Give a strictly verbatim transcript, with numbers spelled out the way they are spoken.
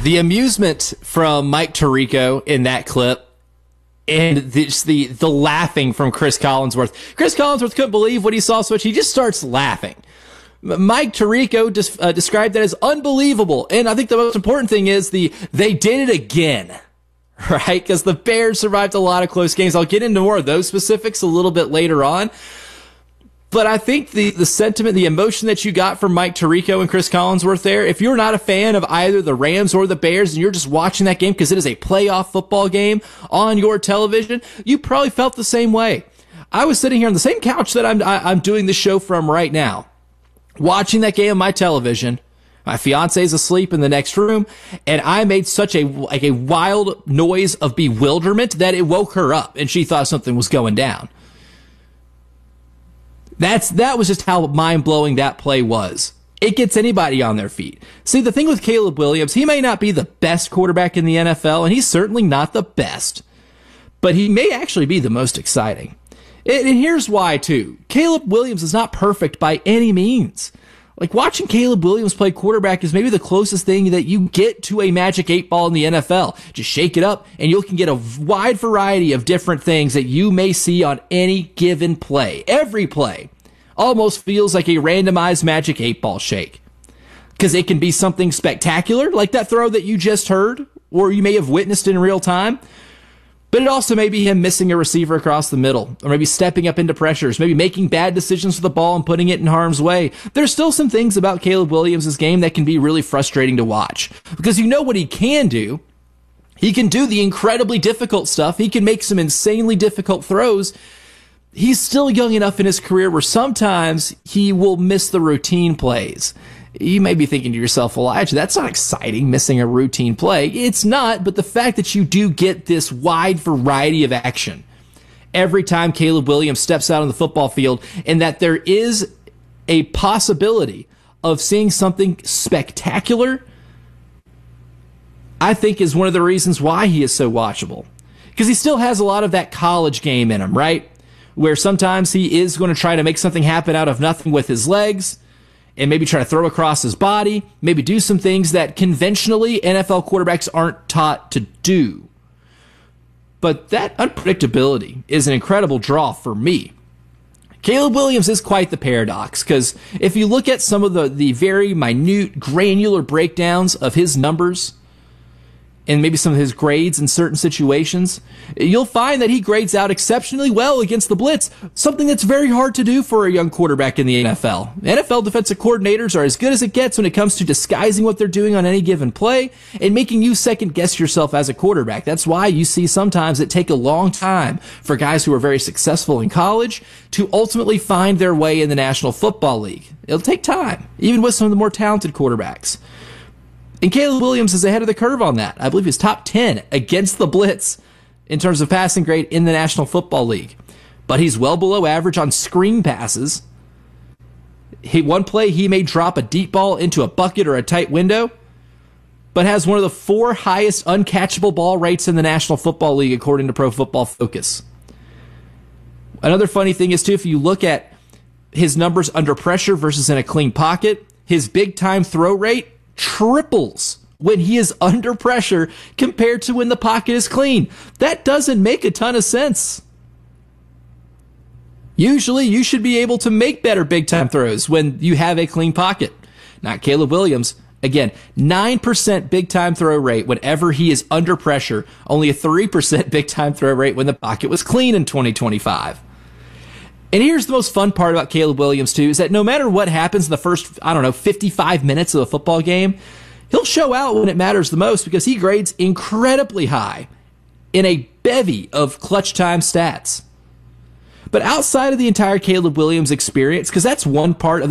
The amusement from Mike Tirico in that clip, and the, just the the laughing from Chris Collinsworth. Chris Collinsworth couldn't believe what he saw, so he just starts laughing. Mike Tirico des, uh, described that as unbelievable, and I think the most important thing is the they did it again, right? Because the Bears survived a lot of close games. I'll get into more of those specifics a little bit later on. But I think the, the sentiment, the emotion that you got from Mike Tirico and Chris Collinsworth there, if you're not a fan of either the Rams or the Bears and you're just watching that game because it is a playoff football game on your television, you probably felt the same way. I was sitting here on the same couch that I'm, I, I'm doing this show from right now, watching that game on my television. My fiance's asleep in the next room, and I made such a like a wild noise of bewilderment that it woke her up, and she thought something was going down. That's that was just how mind-blowing that play was. It gets anybody on their feet. See, the thing with Caleb Williams, he may not be the best quarterback in the N F L, and he's certainly not the best, but he may actually be the most exciting. And here's why, too. Caleb Williams is not perfect by any means. Like, watching Caleb Williams play quarterback is maybe the closest thing that you get to a magic eight ball in the N F L. Just shake it up, and you can get a wide variety of different things that you may see on any given play. Every play almost feels like a randomized magic eight ball shake. Because it can be something spectacular, like that throw that you just heard, or you may have witnessed in real time. But it also may be him missing a receiver across the middle, or maybe stepping up into pressures, maybe making bad decisions with the ball and putting it in harm's way. There's still some things about Caleb Williams' game that can be really frustrating to watch, because you know what he can do. He can do the incredibly difficult stuff. He can make some insanely difficult throws. He's still young enough in his career where sometimes he will miss the routine plays. You may be thinking to yourself, Elijah, that's not exciting, missing a routine play. It's not, but the fact that you do get this wide variety of action every time Caleb Williams steps out on the football field, and that there is a possibility of seeing something spectacular, I think is one of the reasons why he is so watchable. Because he still has a lot of that college game in him, right? Where sometimes he is going to try to make something happen out of nothing with his legs, and maybe try to throw across his body, maybe do some things that conventionally N F L quarterbacks aren't taught to do. But that unpredictability is an incredible draw for me. Caleb Williams is quite the paradox, because if you look at some of the, the very minute, granular breakdowns of his numbers, and maybe some of his grades in certain situations, you'll find that he grades out exceptionally well against the blitz, something that's very hard to do for a young quarterback in the N F L. N F L defensive coordinators are as good as it gets when it comes to disguising what they're doing on any given play and making you second guess yourself as a quarterback. That's why you see sometimes it take a long time for guys who are very successful in college to ultimately find their way in the National Football League. It'll take time, even with some of the more talented quarterbacks. And Caleb Williams is ahead of the curve on that. I believe he's top ten against the blitz in terms of passing grade in the National Football League. But he's well below average on screen passes. He, one play, he may drop a deep ball into a bucket or a tight window, but has one of the four highest uncatchable ball rates in the National Football League, according to Pro Football Focus. Another funny thing is, too, if you look at his numbers under pressure versus in a clean pocket, his big-time throw rate triples when he is under pressure compared to when the pocket is clean. That doesn't make a ton of sense. Usually, you should be able to make better big-time throws when you have a clean pocket. Not Caleb Williams. Again, nine percent big-time throw rate whenever he is under pressure. Only a three percent big-time throw rate when the pocket was clean in twenty twenty-five. And here's the most fun part about Caleb Williams, too, is that no matter what happens in the first, I don't know, fifty-five minutes of a football game, he'll show out when it matters the most because he grades incredibly high in a bevy of clutch time stats. But outside of the entire Caleb Williams experience, because that's one part of